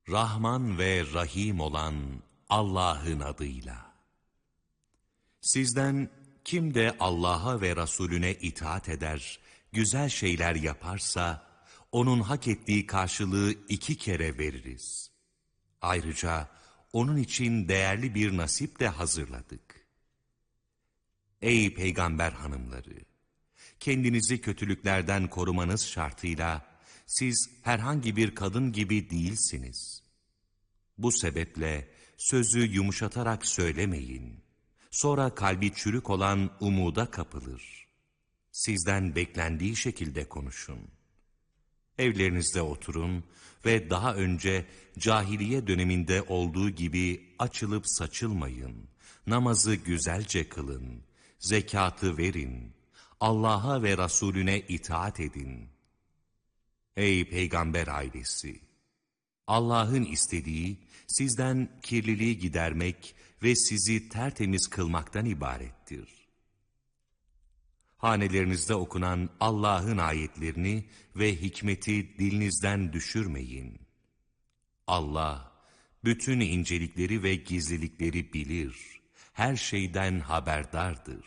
Rahman ve Rahim olan Allah'ın adıyla. Sizden kim de Allah'a ve Resulüne itaat eder, güzel şeyler yaparsa, onun hak ettiği karşılığı 2 kere veririz. Ayrıca onun için değerli bir nasip de hazırladık. Ey peygamber hanımları! Kendinizi kötülüklerden korumanız şartıyla, siz herhangi bir kadın gibi değilsiniz. Bu sebeple sözü yumuşatarak söylemeyin. Sonra kalbi çürük olan umuda kapılır. Sizden beklendiği şekilde konuşun. Evlerinizde oturun ve daha önce cahiliye döneminde olduğu gibi açılıp saçılmayın. Namazı güzelce kılın. Zekatı verin. Allah'a ve Resulüne itaat edin. Ey peygamber ailesi! Allah'ın istediği sizden kirliliği gidermek ve sizi tertemiz kılmaktan ibarettir. Hanelerinizde okunan Allah'ın ayetlerini ve hikmeti dilinizden düşürmeyin. Allah, bütün incelikleri ve gizlilikleri bilir, her şeyden haberdardır.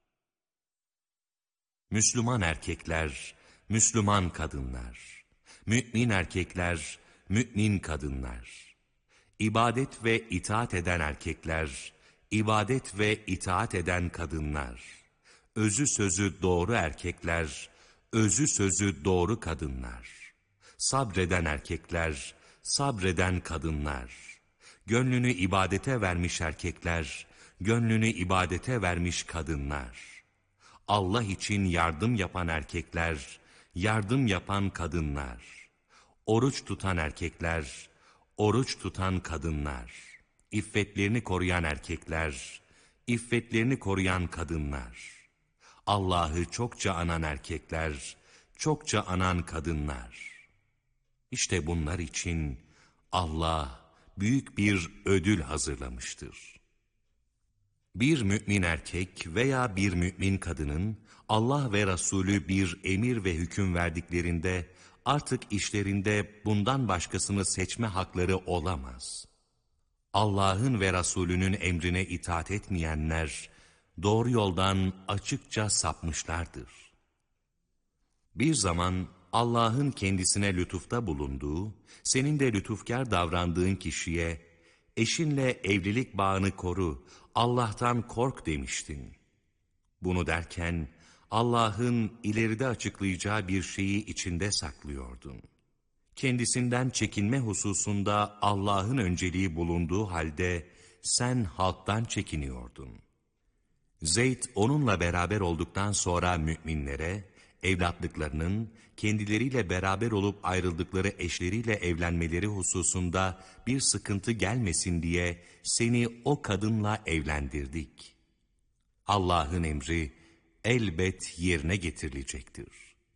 Müslüman erkekler, Müslüman kadınlar, mümin erkekler, mümin kadınlar, ibadet ve itaat eden erkekler, ibadet ve itaat eden kadınlar, özü sözü doğru erkekler, özü sözü doğru kadınlar, sabreden erkekler, sabreden kadınlar, gönlünü ibadete vermiş erkekler, gönlünü ibadete vermiş kadınlar, Allah için yardım yapan erkekler, yardım yapan kadınlar, oruç tutan erkekler, oruç tutan kadınlar, iffetlerini koruyan erkekler, iffetlerini koruyan kadınlar, Allah'ı çokça anan erkekler, çokça anan kadınlar. İşte bunlar için Allah büyük bir ödül hazırlamıştır. Bir mümin erkek veya bir mümin kadının Allah ve Resulü bir emir ve hüküm verdiklerinde artık işlerinde bundan başkasını seçme hakları olamaz. Allah'ın ve Resulünün emrine itaat etmeyenler doğru yoldan açıkça sapmışlardır. Bir zaman Allah'ın kendisine lütufta bulunduğu, senin de lütufkar davrandığın kişiye, eşinle evlilik bağını koru, Allah'tan kork demiştin. Bunu derken Allah'ın ileride açıklayacağı bir şeyi içinde saklıyordun. Kendisinden çekinme hususunda Allah'ın önceliği bulunduğu halde sen halktan çekiniyordun. Zeyd onunla beraber olduktan sonra müminlere, evlatlıklarının kendileriyle beraber olup ayrıldıkları eşleriyle evlenmeleri hususunda bir sıkıntı gelmesin diye seni o kadınla evlendirdik. Allah'ın emri elbet yerine getirilecektir.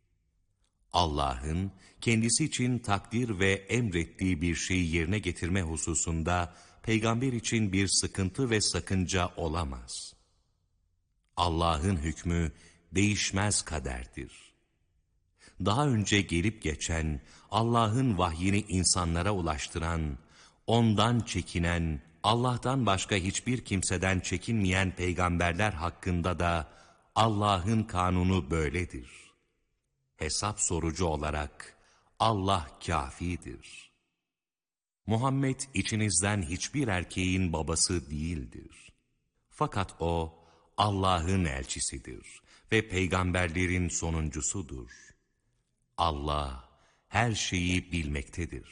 Allah'ın kendisi için takdir ve emrettiği bir şeyi yerine getirme hususunda peygamber için bir sıkıntı ve sakınca olamaz. Allah'ın hükmü değişmez kaderdir. Daha önce gelip geçen, Allah'ın vahyini insanlara ulaştıran, ondan çekinen, Allah'tan başka hiçbir kimseden çekinmeyen peygamberler hakkında da Allah'ın kanunu böyledir. Hesap sorucu olarak Allah kâfidir. Muhammed içinizden hiçbir erkeğin babası değildir. Fakat o Allah'ın elçisidir ve peygamberlerin sonuncusudur. Allah her şeyi bilmektedir.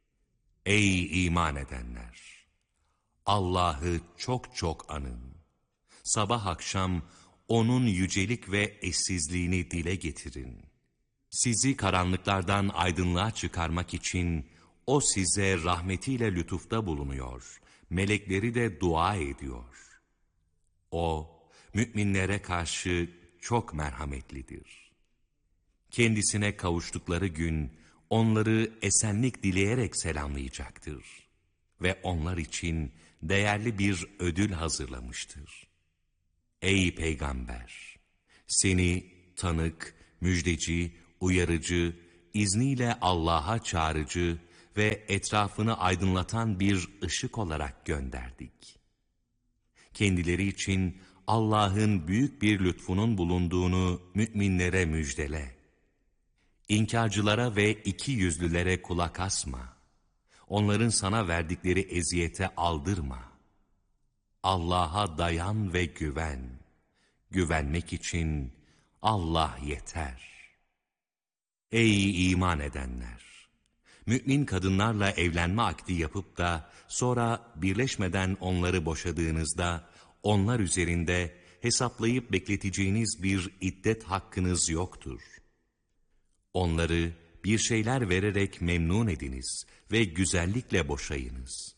Ey iman edenler! Allah'ı çok çok anın. Sabah akşam onun yücelik ve eşsizliğini dile getirin. Sizi karanlıklardan aydınlığa çıkarmak için o size rahmetiyle lütufta bulunuyor. Melekleri de dua ediyor. O, müminlere karşı çok merhametlidir. Kendisine kavuştukları gün onları esenlik dileyerek selamlayacaktır. Ve onlar için değerli bir ödül hazırlamıştır. Ey Peygamber! Seni tanık, müjdeci, uyarıcı, izniyle Allah'a çağırıcı ve etrafını aydınlatan bir ışık olarak gönderdik. Kendileri için Allah'ın büyük bir lütfunun bulunduğunu müminlere müjdele. İnkarcılara ve ikiyüzlülere kulak asma. Onların sana verdikleri eziyete aldırma. Allah'a dayan ve güven. Güvenmek için Allah yeter. Ey iman edenler! Mümin kadınlarla evlenme akdi yapıp da sonra birleşmeden onları boşadığınızda onlar üzerinde hesaplayıp bekleteceğiniz bir iddet hakkınız yoktur. Onları bir şeyler vererek memnun ediniz ve güzellikle boşayınız.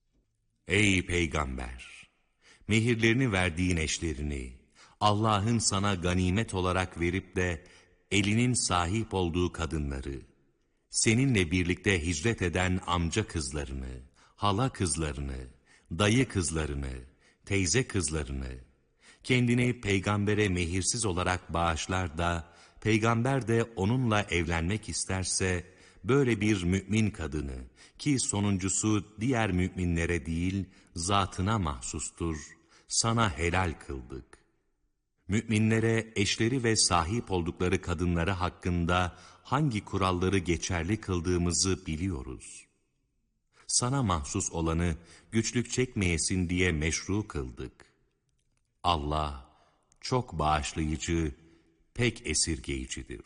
Ey Peygamber! Mehirlerini verdiğin eşlerini, Allah'ın sana ganimet olarak verip de elinin sahip olduğu kadınları, seninle birlikte hicret eden amca kızlarını, hala kızlarını, dayı kızlarını, teyze kızlarını, kendini peygambere mehirsiz olarak bağışlar da, peygamber de onunla evlenmek isterse, böyle bir mümin kadını, ki sonuncusu diğer müminlere değil, zatına mahsustur, sana helal kıldık. Müminlere eşleri ve sahip oldukları kadınları hakkında hangi kuralları geçerli kıldığımızı biliyoruz. Sana mahsus olanı güçlük çekmeyesin diye meşru kıldık. Allah çok bağışlayıcı, pek esirgeyicidir.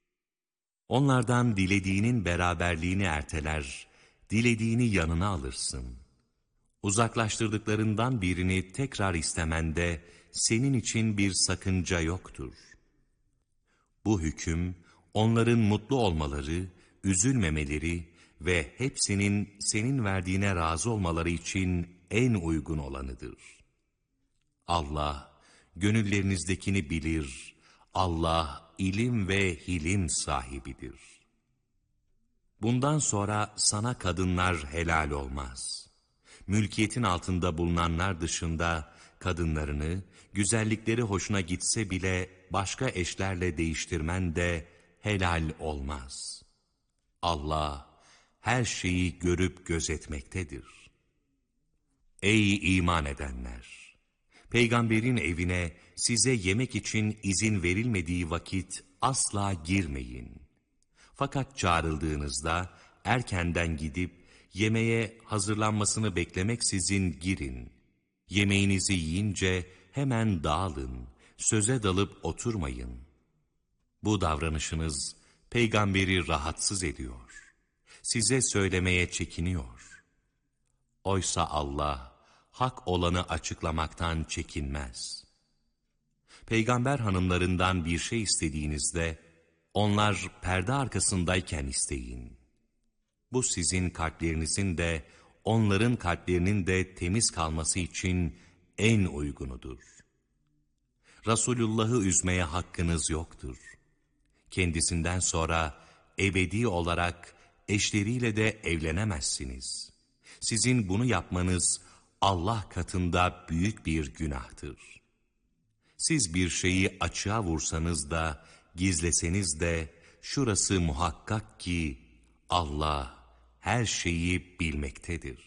Onlardan dilediğinin beraberliğini erteler, dilediğini yanına alırsın. Uzaklaştırdıklarından birini tekrar istemende senin için bir sakınca yoktur. Bu hüküm, onların mutlu olmaları, üzülmemeleri ve hepsinin senin verdiğine razı olmaları için en uygun olanıdır. Allah, gönüllerinizdekini bilir. Allah, ilim ve hilim sahibidir. Bundan sonra sana kadınlar helal olmaz. Mülkiyetin altında bulunanlar dışında kadınlarını, güzellikleri hoşuna gitse bile başka eşlerle değiştirmen de helal olmaz. Allah her şeyi görüp gözetmektedir. Ey iman edenler! Peygamberin evine size yemek için izin verilmediği vakit asla girmeyin. Fakat çağrıldığınızda erkenden gidip yemeğe hazırlanmasını beklemeksizin girin. Yemeğinizi yiyince hemen dağılın, söze dalıp oturmayın. Bu davranışınız peygamberi rahatsız ediyor. Size söylemeye çekiniyor. Oysa Allah hak olanı açıklamaktan çekinmez. Peygamber hanımlarından bir şey istediğinizde onlar perde arkasındayken isteyin. Bu sizin kalplerinizin de onların kalplerinin de temiz kalması için en uygunudur. Resulullah'ı üzmeye hakkınız yoktur. Kendisinden sonra ebedi olarak eşleriyle de evlenemezsiniz. Sizin bunu yapmanız Allah katında büyük bir günahtır. Siz bir şeyi açığa vursanız da, gizleseniz de, şurası muhakkak ki Allah her şeyi bilmektedir.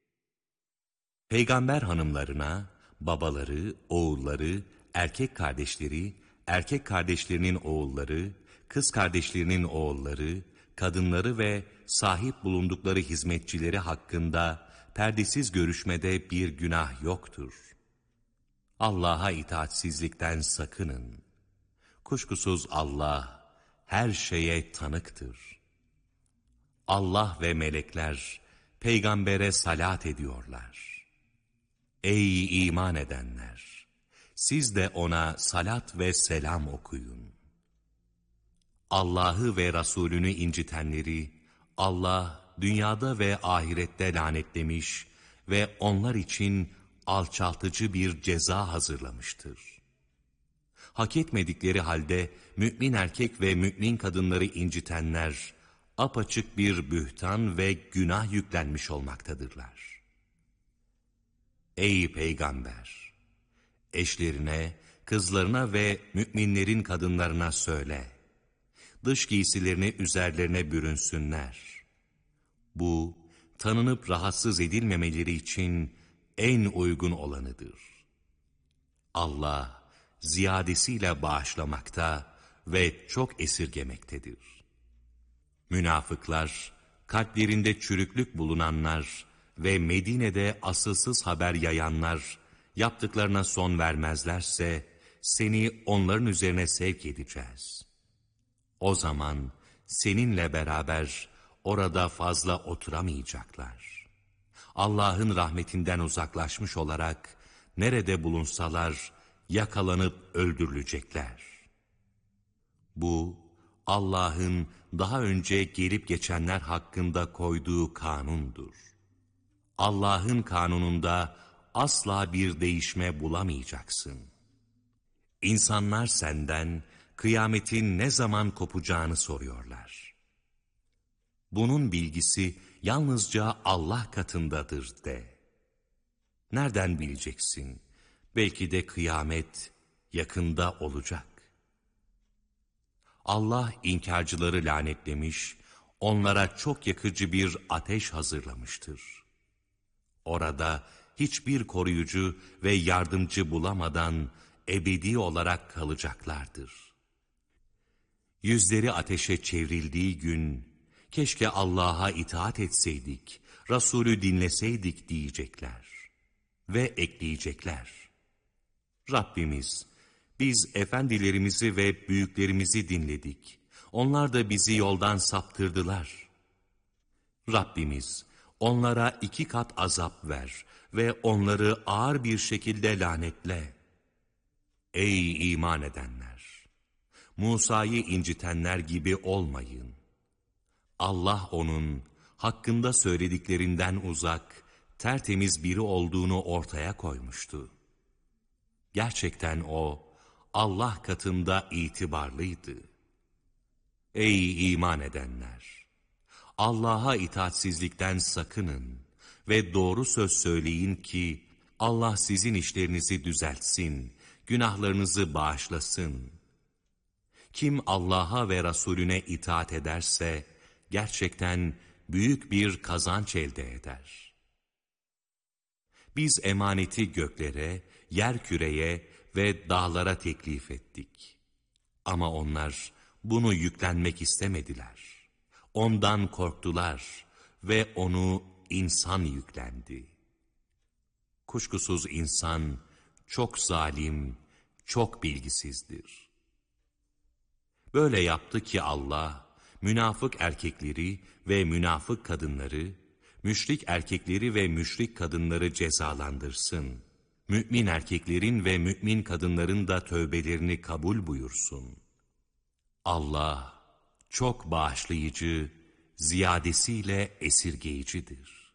Peygamber hanımlarına, babaları, oğulları, erkek kardeşleri, erkek kardeşlerinin oğulları, kız kardeşlerinin oğulları, kadınları ve sahip bulundukları hizmetçileri hakkında perdesiz görüşmede bir günah yoktur. Allah'a itaatsizlikten sakının. Kuşkusuz Allah her şeye tanıktır. Allah ve melekler peygambere salat ediyorlar. Ey iman edenler! Siz de ona salat ve selam okuyun. Allah'ı ve Resulünü incitenleri Allah dünyada ve ahirette lanetlemiş ve onlar için alçaltıcı bir ceza hazırlamıştır. Hak etmedikleri halde mümin erkek ve mümin kadınları incitenler apaçık bir bühtan ve günah yüklenmiş olmaktadırlar. Ey Peygamber! Eşlerine, kızlarına ve müminlerin kadınlarına söyle. Dış giysilerini üzerlerine bürünsünler. Bu, tanınıp rahatsız edilmemeleri için en uygun olanıdır. Allah, ziyadesiyle bağışlamakta ve çok esirgemektedir. Münafıklar, kalplerinde çürüklük bulunanlar ve Medine'de asılsız haber yayanlar, yaptıklarına son vermezlerse, seni onların üzerine sevk edeceğiz. O zaman seninle beraber orada fazla oturamayacaklar. Allah'ın rahmetinden uzaklaşmış olarak nerede bulunsalar yakalanıp öldürülecekler. Bu Allah'ın daha önce gelip geçenler hakkında koyduğu kanundur. Allah'ın kanununda asla bir değişme bulamayacaksın. İnsanlar senden kıyametin ne zaman kopacağını soruyorlar. Bunun bilgisi yalnızca Allah katındadır de. Nereden bileceksin? Belki de kıyamet yakında olacak. Allah inkarcıları lanetlemiş, onlara çok yakıcı bir ateş hazırlamıştır. Orada hiçbir koruyucu ve yardımcı bulamadan ebedi olarak kalacaklardır. Yüzleri ateşe çevrildiği gün, keşke Allah'a itaat etseydik, Resulü dinleseydik diyecekler. Ve ekleyecekler. Rabbimiz, biz efendilerimizi ve büyüklerimizi dinledik. Onlar da bizi yoldan saptırdılar. Rabbimiz, onlara 2 kat azap ver ve onları ağır bir şekilde lanetle. Ey iman edenler! Musa'yı incitenler gibi olmayın. Allah onun hakkında söylediklerinden uzak, tertemiz biri olduğunu ortaya koymuştu. Gerçekten o, Allah katında itibarlıydı. Ey iman edenler! Allah'a itaatsizlikten sakının ve doğru söz söyleyin ki, Allah sizin işlerinizi düzeltsin, günahlarınızı bağışlasın. Kim Allah'a ve Resulüne itaat ederse, gerçekten büyük bir kazanç elde eder. Biz emaneti göklere, yerküreye ve dağlara teklif ettik. Ama onlar bunu yüklenmek istemediler. Ondan korktular ve onu insan yüklendi. Kuşkusuz insan çok zalim, çok bilgisizdir. Böyle yaptı ki Allah, münafık erkekleri ve münafık kadınları, müşrik erkekleri ve müşrik kadınları cezalandırsın. Mümin erkeklerin ve mümin kadınların da tövbelerini kabul buyursun. Allah çok bağışlayıcı, ziyadesiyle esirgeyicidir.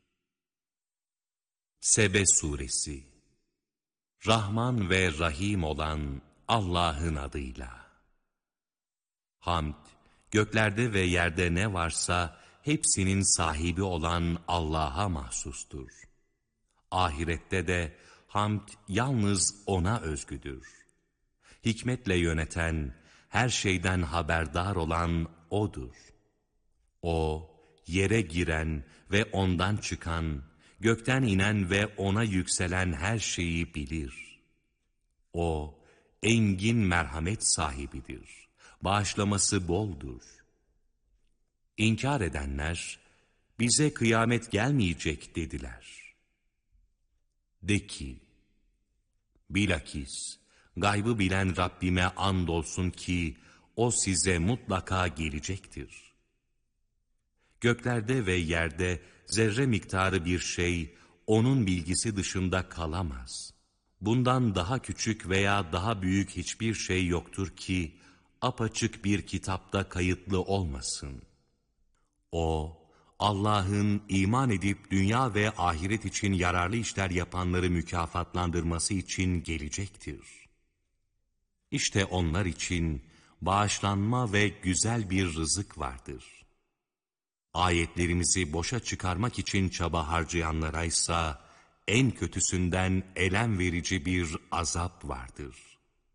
Sebe Suresi. Rahman ve Rahim olan Allah'ın adıyla. Hamd, göklerde ve yerde ne varsa hepsinin sahibi olan Allah'a mahsustur. Ahirette de hamd yalnız O'na özgüdür. Hikmetle yöneten, her şeyden haberdar olan O'dur. O, yere giren ve ondan çıkan, gökten inen ve O'na yükselen her şeyi bilir. O, engin merhamet sahibidir. Bağışlaması boldur. İnkar edenler, bize kıyamet gelmeyecek dediler. De ki, bilakis, gaybı bilen Rabbime andolsun ki, o size mutlaka gelecektir. Göklerde ve yerde zerre miktarı bir şey, onun bilgisi dışında kalamaz. Bundan daha küçük veya daha büyük hiçbir şey yoktur ki, apaçık bir kitapta kayıtlı olmasın. O, Allah'ın iman edip dünya ve ahiret için yararlı işler yapanları mükafatlandırması için gelecektir. İşte onlar için bağışlanma ve güzel bir rızık vardır. Ayetlerimizi boşa çıkarmak için çaba harcayanlara ise en kötüsünden elem verici bir azap vardır.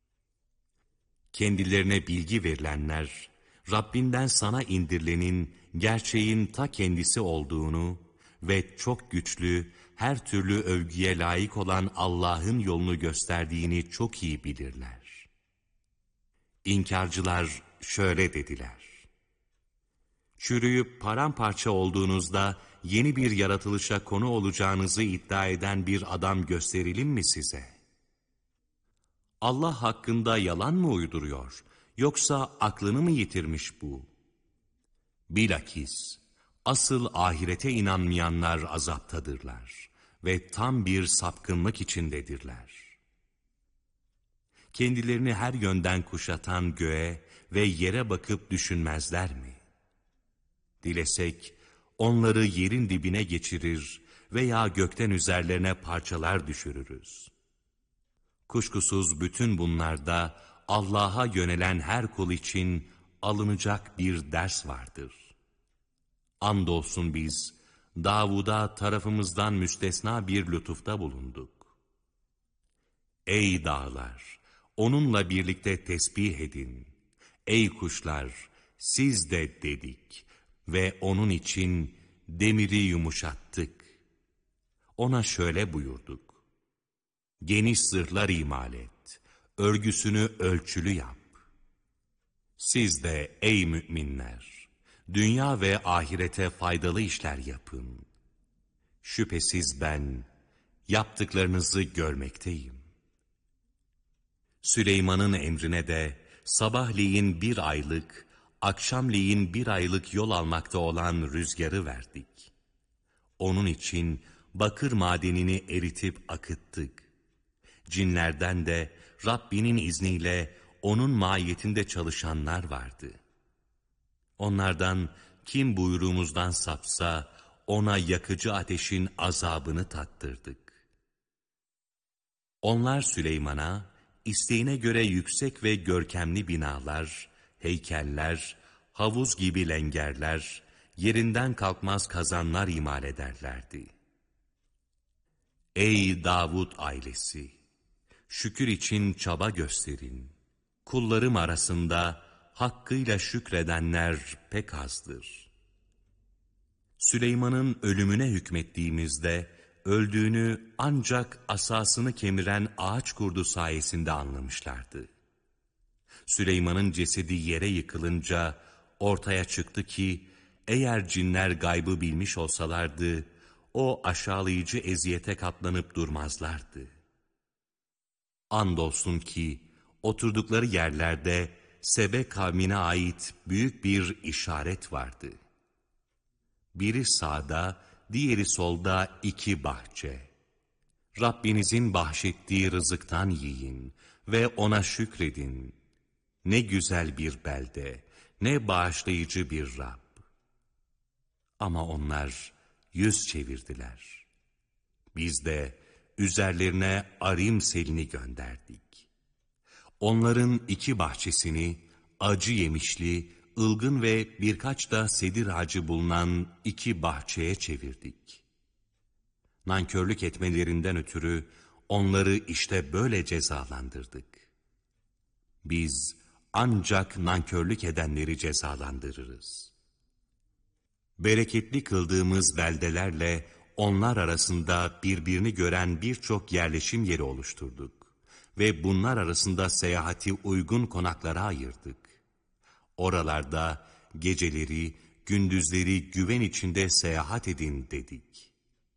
Kendilerine bilgi verilenler, Rabbinden sana indirilenin gerçeğin ta kendisi olduğunu ve çok güçlü, her türlü övgüye layık olan Allah'ın yolunu gösterdiğini çok iyi bilirler. İnkarcılar şöyle dediler: çürüyüp paramparça olduğunuzda yeni bir yaratılışa konu olacağınızı iddia eden bir adam gösterelim mi size? Allah hakkında yalan mı uyduruyor, yoksa aklını mı yitirmiş bu? Bilakis asıl ahirete inanmayanlar azaptadırlar ve tam bir sapkınlık içindedirler. Kendilerini her yönden kuşatan göğe ve yere bakıp düşünmezler mi? Dilesek onları yerin dibine geçirir veya gökten üzerlerine parçalar düşürürüz. Kuşkusuz bütün bunlarda Allah'a yönelen her kul için alınacak bir ders vardır. Andolsun biz Davud'a tarafımızdan müstesna bir lütufta bulunduk. Ey dağlar! Onunla birlikte tesbih edin. Ey kuşlar! Siz de dedik ve onun için demiri yumuşattık. Ona şöyle buyurduk: geniş zırhlar imal et, örgüsünü ölçülü yap. Siz de ey müminler, dünya ve ahirete faydalı işler yapın. Şüphesiz ben yaptıklarınızı görmekteyim. Süleyman'ın emrine de sabahleyin 1 aylık, akşamleyin 1 aylık yol almakta olan rüzgarı verdik. Onun için bakır madenini eritip akıttık. Cinlerden de Rabbinin izniyle onun mahiyetinde çalışanlar vardı. Onlardan kim buyruğumuzdan sapsa ona yakıcı ateşin azabını tattırdık. Onlar Süleyman'a isteğine göre yüksek ve görkemli binalar, heykeller, havuz gibi lengerler, yerinden kalkmaz kazanlar imal ederlerdi. Ey Davud ailesi! Şükür için çaba gösterin. Kullarım arasında hakkıyla şükredenler pek azdır. Süleyman'ın ölümüne hükmettiğimizde, öldüğünü ancak asasını kemiren ağaç kurdu sayesinde anlamışlardı. Süleyman'ın cesedi yere yıkılınca ortaya çıktı ki, eğer cinler gaybı bilmiş olsalardı, o aşağılayıcı eziyete katlanıp durmazlardı. Andolsun ki oturdukları yerlerde Sebe kavmine ait büyük bir işaret vardı. Biri sağda, diğeri solda 2 bahçe. Rabbinizin bahşettiği rızıktan yiyin ve ona şükredin. Ne güzel bir belde, ne bağışlayıcı bir Rab. Ama onlar yüz çevirdiler. Biz de üzerlerine arim selini gönderdik. Onların 2 bahçesini acı yemişli, ılgın ve birkaç da sedir ağacı bulunan 2 bahçeye çevirdik. Nankörlük etmelerinden ötürü onları işte böyle cezalandırdık. Biz ancak nankörlük edenleri cezalandırırız. Bereketli kıldığımız beldelerle onlar arasında birbirini gören birçok yerleşim yeri oluşturduk ve bunlar arasında seyahati uygun konaklara ayırdık. Oralarda geceleri, gündüzleri güven içinde seyahat edin dedik.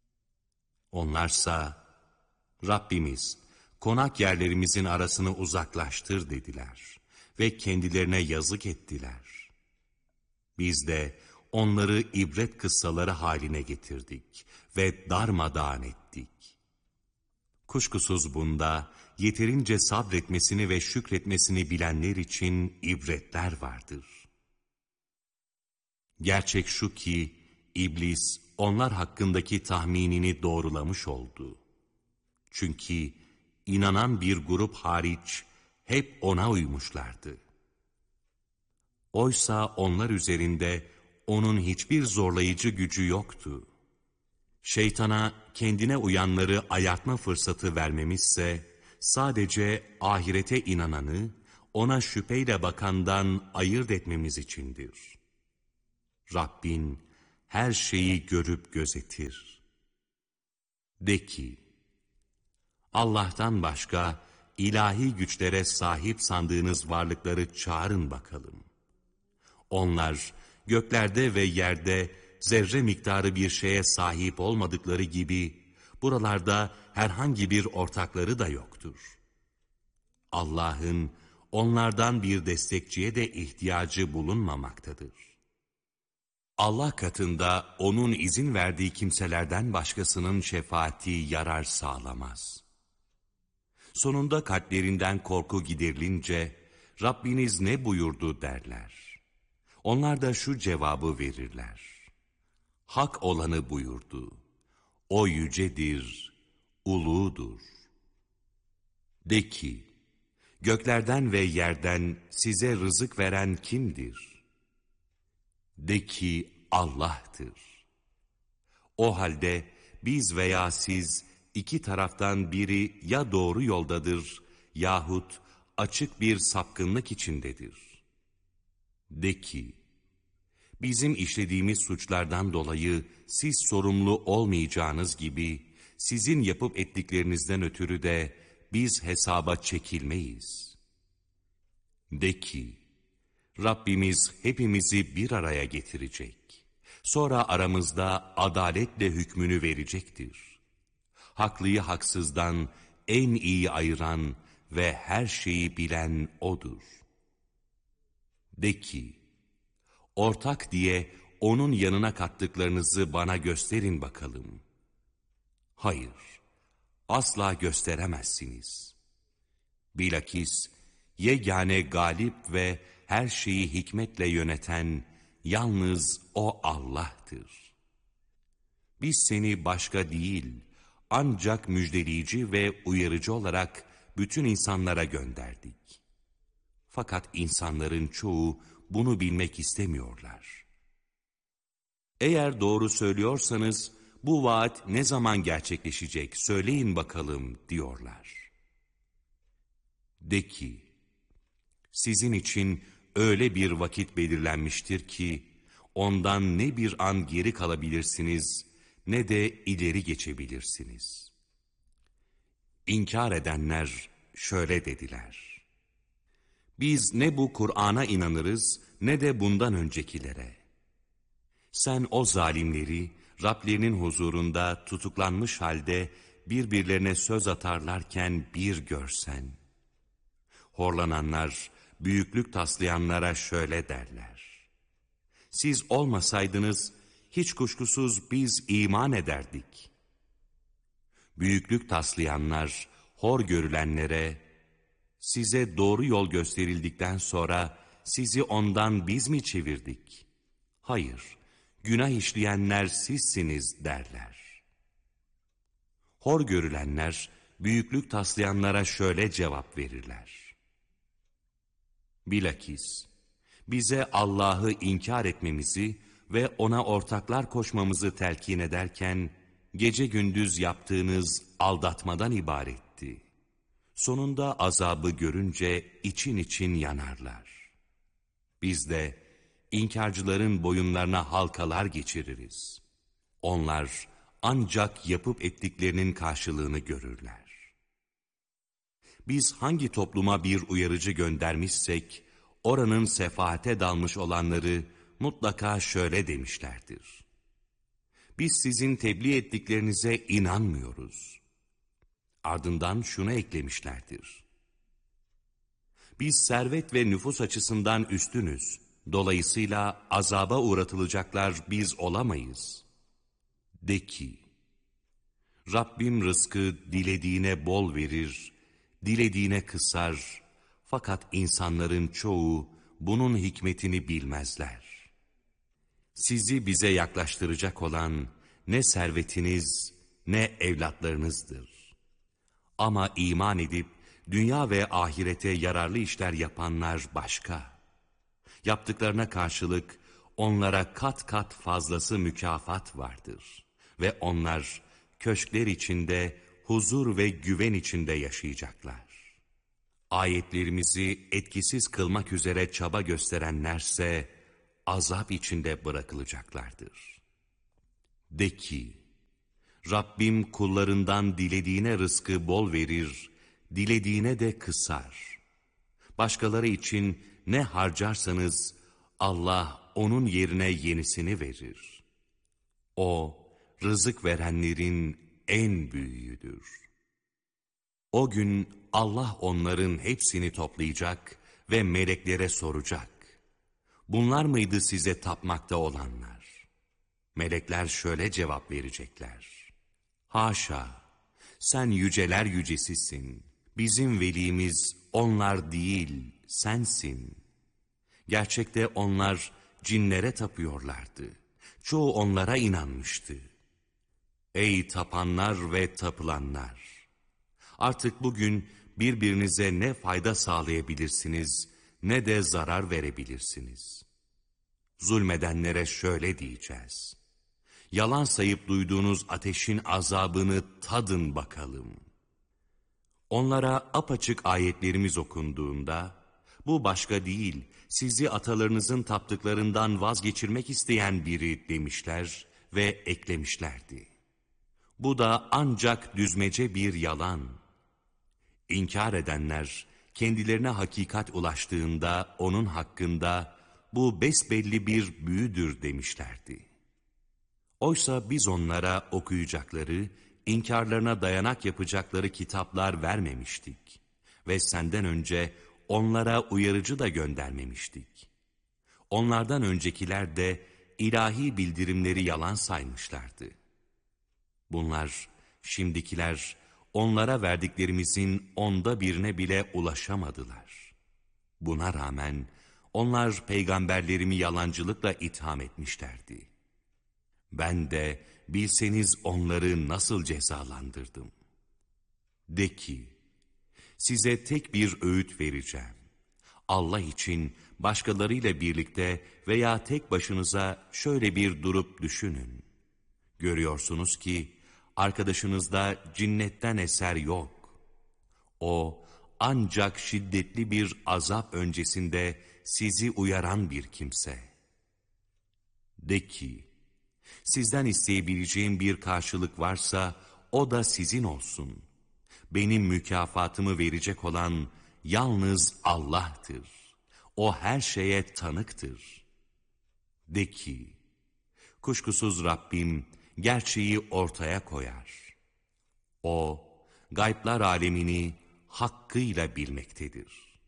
Onlarsa, Rabbimiz, konak yerlerimizin arasını uzaklaştır dediler ve kendilerine yazık ettiler. Biz de onları ibret kıssaları haline getirdik ve darmadağın ettik. Kuşkusuz bunda yeterince sabretmesini ve şükretmesini bilenler için ibretler vardır. Gerçek şu ki İblis onlar hakkındaki tahminini doğrulamış oldu. Çünkü inanan bir grup hariç hep ona uymuşlardı. Oysa onlar üzerinde onun hiçbir zorlayıcı gücü yoktu. Şeytana kendine uyanları ayartma fırsatı vermemizse, sadece ahirete inananı, ona şüpheyle bakandan ayırt etmemiz içindir. Rabbin her şeyi görüp gözetir. De ki, Allah'tan başka ilahi güçlere sahip sandığınız varlıkları çağırın bakalım. Onlar göklerde ve yerde zerre miktarı bir şeye sahip olmadıkları gibi buralarda herhangi bir ortakları da yoktur. Allah'ın onlardan bir destekçiye de ihtiyacı bulunmamaktadır. Allah katında onun izin verdiği kimselerden başkasının şefaati yarar sağlamaz. Sonunda kalplerinden korku giderilince Rabbiniz ne buyurdu derler. Onlar da şu cevabı verirler. Hak olanı buyurdu. O yücedir, uludur. De ki, göklerden ve yerden size rızık veren kimdir? De ki, Allah'tır. O halde biz veya siz iki taraftan biri ya doğru yoldadır yahut açık bir sapkınlık içindedir. De ki, bizim işlediğimiz suçlardan dolayı siz sorumlu olmayacağınız gibi sizin yapıp ettiklerinizden ötürü de biz hesaba çekilmeyiz. De ki, Rabbimiz hepimizi bir araya getirecek. Sonra aramızda adaletle hükmünü verecektir. Haklıyı haksızdan en iyi ayıran ve her şeyi bilen O'dur. De ki, ortak diye onun yanına kattıklarınızı bana gösterin bakalım. Hayır, asla gösteremezsiniz. Bilakis yegane galip ve her şeyi hikmetle yöneten yalnız O Allah'tır. Biz seni başka değil, ancak müjdeleyici ve uyarıcı olarak bütün insanlara gönderdik. Fakat insanların çoğu bunu bilmek istemiyorlar. Eğer doğru söylüyorsanız bu vaat ne zaman gerçekleşecek söyleyin bakalım diyorlar. De ki, sizin için öyle bir vakit belirlenmiştir ki ondan ne bir an geri kalabilirsiniz ne de ileri geçebilirsiniz. İnkar edenler şöyle dediler. Biz ne bu Kur'an'a inanırız ne de bundan öncekilere. Sen o zalimleri Rablerinin huzurunda tutuklanmış halde birbirlerine söz atarlarken bir görsen. Horlananlar, büyüklük taslayanlara şöyle derler. Siz olmasaydınız hiç kuşkusuz biz iman ederdik. Büyüklük taslayanlar, hor görülenlere, size doğru yol gösterildikten sonra sizi ondan biz mi çevirdik? Hayır, günah işleyenler sizsiniz derler. Hor görülenler, büyüklük taslayanlara şöyle cevap verirler. Bilakis, bize Allah'ı inkar etmemizi ve ona ortaklar koşmamızı telkin ederken, gece gündüz yaptığınız aldatmadan ibaretti. Sonunda azabı görünce için için yanarlar. Biz de inkarcıların boyunlarına halkalar geçiririz. Onlar ancak yapıp ettiklerinin karşılığını görürler. Biz hangi topluma bir uyarıcı göndermişsek, oranın sefaate dalmış olanları mutlaka şöyle demişlerdir. Biz sizin tebliğ ettiklerinize inanmıyoruz. Ardından şunu eklemişlerdir. Biz servet ve nüfus açısından üstünüz. Dolayısıyla azaba uğratılacaklar biz olamayız. De ki, Rabbim rızkı dilediğine bol verir, dilediğine kısar. Fakat insanların çoğu bunun hikmetini bilmezler. Sizi bize yaklaştıracak olan ne servetiniz ne evlatlarınızdır. Ama iman edip dünya ve ahirete yararlı işler yapanlar başka. Yaptıklarına karşılık onlara kat kat fazlası mükafat vardır. Ve onlar köşkler içinde huzur ve güven içinde yaşayacaklar. Ayetlerimizi etkisiz kılmak üzere çaba gösterenlerse azap içinde bırakılacaklardır. De ki, Rabbim kullarından dilediğine rızkı bol verir, dilediğine de kısar. Başkaları için ne harcarsanız Allah onun yerine yenisini verir. O, rızık verenlerin en büyüğüdür. O gün Allah onların hepsini toplayacak ve meleklere soracak. Bunlar mıydı size tapmakta olanlar? Melekler şöyle cevap verecekler. Haşa, sen yüceler yücesisin. Bizim velimiz onlar değil, sensin. Gerçekte onlar cinlere tapıyorlardı. Çoğu onlara inanmıştı. Ey tapanlar ve tapılanlar! Artık bugün birbirinize ne fayda sağlayabilirsiniz, ne de zarar verebilirsiniz. Zulmedenlere şöyle diyeceğiz. Yalan sayıp duyduğunuz ateşin azabını tadın bakalım. Onlara apaçık ayetlerimiz okunduğunda, bu başka değil, sizi atalarınızın taptıklarından vazgeçirmek isteyen biri demişler ve eklemişlerdi. Bu da ancak düzmece bir yalan. İnkar edenler, kendilerine hakikat ulaştığında onun hakkında, bu besbelli bir büyüdür demişlerdi. Oysa biz onlara okuyacakları, inkarlarına dayanak yapacakları kitaplar vermemiştik. Ve senden önce onlara uyarıcı da göndermemiştik. Onlardan öncekiler de ilahi bildirimleri yalan saymışlardı. Bunlar, şimdikiler, onlara verdiklerimizin 1/10'ine bile ulaşamadılar. Buna rağmen onlar peygamberlerimi yalancılıkla itham etmişlerdi. Ben de bilseniz onları nasıl cezalandırdım. De ki, size tek bir öğüt vereceğim. Allah için başkalarıyla birlikte veya tek başınıza şöyle bir durup düşünün. Görüyorsunuz ki arkadaşınızda cinnetten eser yok. O ancak şiddetli bir azap öncesinde sizi uyaran bir kimse. De ki, sizden isteyebileceğim bir karşılık varsa o da sizin olsun. Benim mükafatımı verecek olan yalnız Allah'tır. O her şeye tanıktır. De ki, kuşkusuz Rabbim gerçeği ortaya koyar. O, gayblar alemini hakkıyla bilmektedir.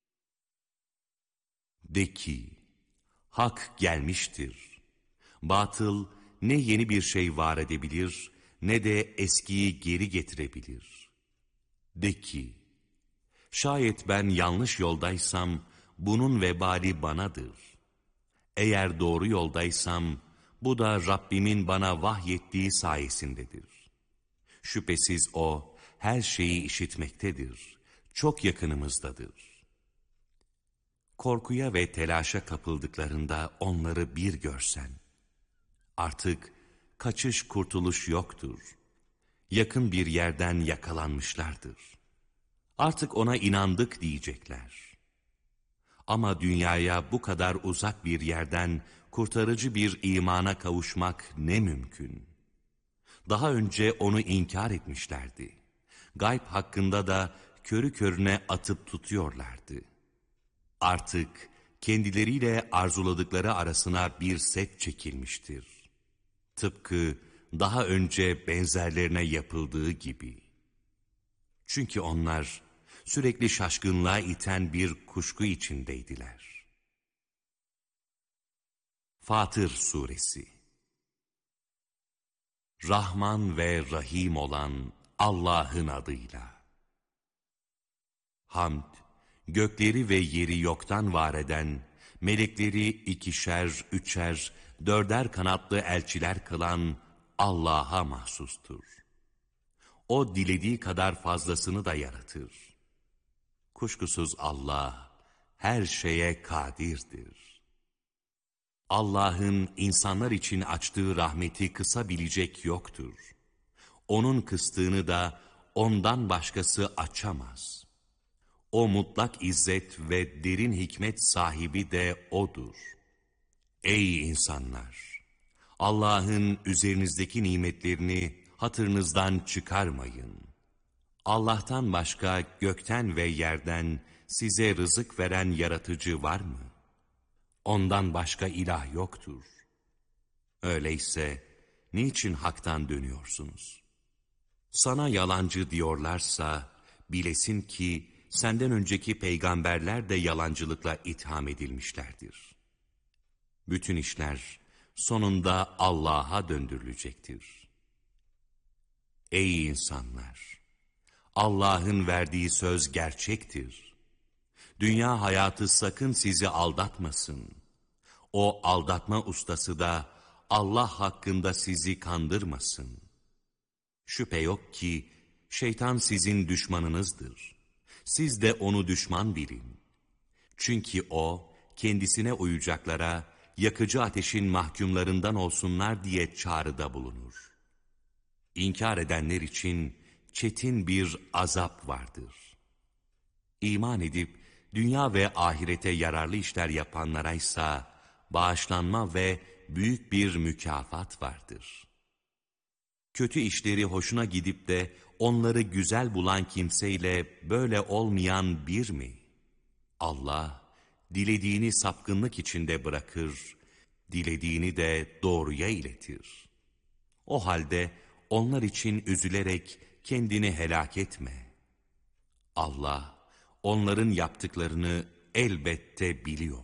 De ki, hak gelmiştir. Batıl ne yeni bir şey var edebilir, ne de eskiyi geri getirebilir. De ki, şayet ben yanlış yoldaysam, bunun vebali banadır. Eğer doğru yoldaysam, bu da Rabbimin bana vahyettiği sayesindedir. Şüphesiz O, her şeyi işitmektedir, çok yakınımızdadır. Korkuya ve telaşa kapıldıklarında onları bir görsen, artık kaçış kurtuluş yoktur. Yakın bir yerden yakalanmışlardır. Artık ona inandık diyecekler. Ama dünyaya bu kadar uzak bir yerden kurtarıcı bir imana kavuşmak ne mümkün? Daha önce onu inkar etmişlerdi. Gayb hakkında da körü körüne atıp tutuyorlardı. Artık kendileriyle arzuladıkları arasına bir set çekilmiştir. Tıpkı daha önce benzerlerine yapıldığı gibi. Çünkü onlar sürekli şaşkınlığa iten bir kuşku içindeydiler. Fatır Suresi. Rahman ve Rahim olan Allah'ın adıyla. Hamd, gökleri ve yeri yoktan var eden, melekleri 2'şer, 3'er, 4'er kanatlı elçiler kılan Allah'a mahsustur. O dilediği kadar fazlasını da yaratır. Kuşkusuz Allah her şeye kadirdir. Allah'ın insanlar için açtığı rahmeti kısabilecek yoktur. Onun kıstığını da ondan başkası açamaz. O mutlak izzet ve derin hikmet sahibi de O'dur. Ey insanlar! Allah'ın üzerinizdeki nimetlerini hatırınızdan çıkarmayın. Allah'tan başka gökten ve yerden size rızık veren yaratıcı var mı? Ondan başka ilah yoktur. Öyleyse niçin haktan dönüyorsunuz? Sana yalancı diyorlarsa bilesin ki senden önceki peygamberler de yalancılıkla itham edilmişlerdir. Bütün işler sonunda Allah'a döndürülecektir. Ey insanlar! Allah'ın verdiği söz gerçektir. Dünya hayatı sakın sizi aldatmasın. O aldatma ustası da Allah hakkında sizi kandırmasın. Şüphe yok ki şeytan sizin düşmanınızdır. Siz de onu düşman bilin. Çünkü o kendisine uyacaklara yakıcı ateşin mahkumlarından olsunlar diye çağrıda bulunur. İnkar edenler için çetin bir azap vardır. İman edip dünya ve ahirete yararlı işler yapanlara ise bağışlanma ve büyük bir mükafat vardır. Kötü işleri hoşuna gidip de onları güzel bulan kimseyle böyle olmayan bir mi? Allah, dilediğini sapkınlık içinde bırakır, dilediğini de doğruya iletir. O halde onlar için üzülerek kendini helak etme. Allah, onların yaptıklarını elbette biliyor.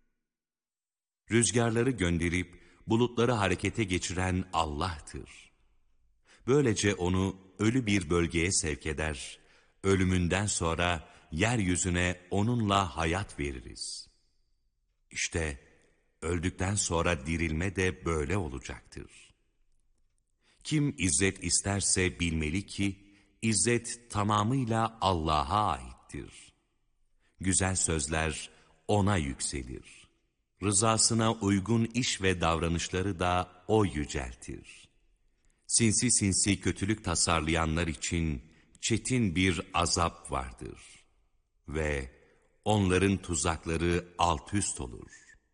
Rüzgarları gönderip bulutları harekete geçiren Allah'tır. Böylece onu ölü bir bölgeye sevk eder, ölümünden sonra yeryüzüne onunla hayat veririz. İşte öldükten sonra dirilme de böyle olacaktır. Kim izzet isterse bilmeli ki, izzet tamamıyla Allah'a aittir. Güzel sözler ona yükselir. Rızasına uygun iş ve davranışları da o yüceltir. Sinsi sinsi kötülük tasarlayanlar için çetin bir azap vardır. Ve onların tuzakları alt üst olur.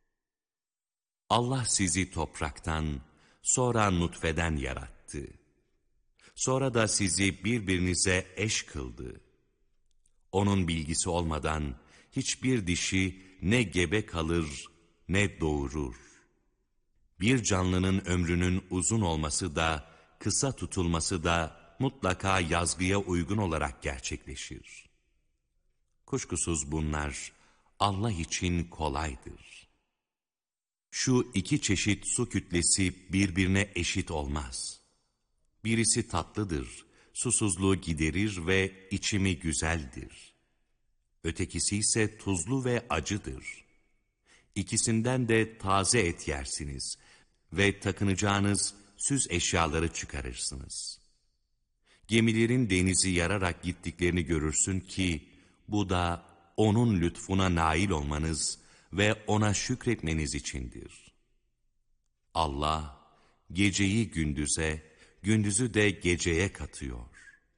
Allah sizi topraktan, sonra nutfeden yarattı. Sonra da sizi birbirinize eş kıldı. Onun bilgisi olmadan hiçbir dişi ne gebe kalır ne doğurur. Bir canlının ömrünün uzun olması da kısa tutulması da mutlaka yazgıya uygun olarak gerçekleşir. Kuşkusuz bunlar Allah için kolaydır. Şu iki çeşit su kütlesi birbirine eşit olmaz. Birisi tatlıdır, susuzluğu giderir ve içimi güzeldir. Ötekisi ise tuzlu ve acıdır. İkisinden de taze et yersiniz ve takınacağınız süs eşyaları çıkarırsınız. Gemilerin denizi yararak gittiklerini görürsün ki, bu da onun lütfuna nail olmanız ve ona şükretmeniz içindir. Allah, geceyi gündüze, gündüzü de geceye katıyor.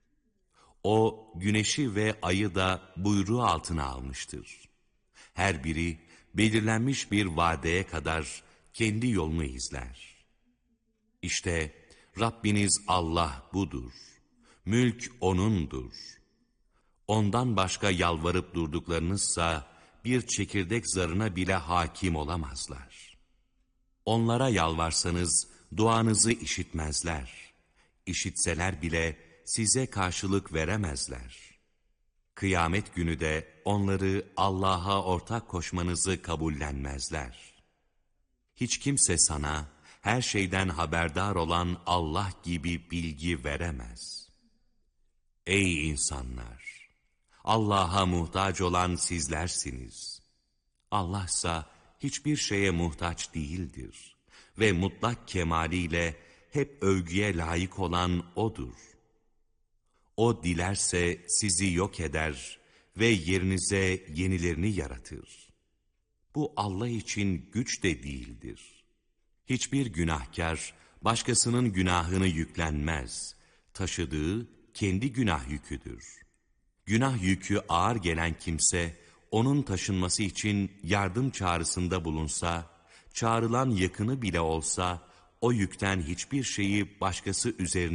O, güneşi ve ayı da buyruğu altına almıştır. Her biri, belirlenmiş bir vadeye kadar kendi yolunu izler. İşte Rabbiniz Allah budur. Mülk O'nundur. Ondan başka yalvarıp durduklarınızsa bir çekirdek zarına bile hakim olamazlar. Onlara yalvarsanız duanızı işitmezler. İşitseler bile size karşılık veremezler. Kıyamet günü de onları Allah'a ortak koşmanızı kabullenmezler. Hiç kimse sana her şeyden haberdar olan Allah gibi bilgi veremez. Ey insanlar! Allah'a muhtaç olan sizlersiniz. Allah ise hiçbir şeye muhtaç değildir ve mutlak kemaliyle hep övgüye layık olan O'dur. O dilerse sizi yok eder ve yerinize yenilerini yaratır. Bu Allah için güç de değildir. Hiçbir günahkar başkasının günahını yüklenmez. Taşıdığı kendi günah yüküdür. Günah yükü ağır gelen kimse, onun taşınması için yardım çağrısında bulunsa, çağrılan yakını bile olsa, o yükten hiçbir şeyi başkası üzerine